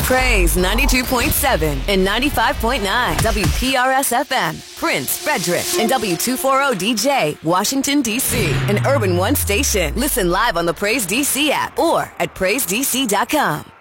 Praise 92.7 and 95.9 WPRS FM, Prince, Frederick, and W240DJ, Washington, D.C., an Urban One station. Listen live on the Praise DC app or at PraiseDC.com.